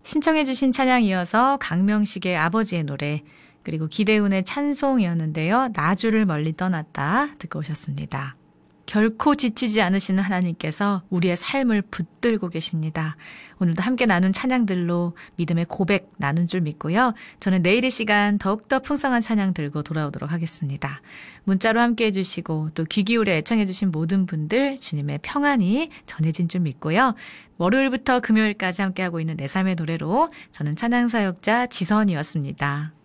신청해 주신 찬양 이어서 강명식의 아버지의 노래, 그리고 기대훈의 찬송이었는데요. 나주를 멀리 떠났다 듣고 오셨습니다. 결코 지치지 않으시는 하나님께서 우리의 삶을 붙들고 계십니다. 오늘도 함께 나눈 찬양들로 믿음의 고백 나눈 줄 믿고요. 저는 내일 이 시간 더욱더 풍성한 찬양 들고 돌아오도록 하겠습니다. 문자로 함께 해주시고 또 귀 기울여 애청해주신 모든 분들 주님의 평안이 전해진 줄 믿고요. 월요일부터 금요일까지 함께하고 있는 내 삶의 노래로 저는 찬양사역자 지선이었습니다.